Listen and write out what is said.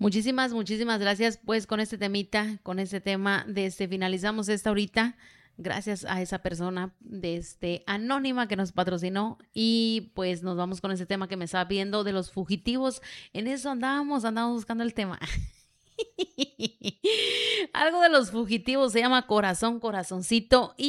Muchísimas gracias. Pues con este temita, con este tema, finalizamos esta ahorita. Gracias a esa persona anónima que nos patrocinó. Y pues nos vamos con ese tema que me estaba pidiendo de los fugitivos. En eso andamos buscando el tema. Algo de los fugitivos se llama Corazón, Corazoncito. Y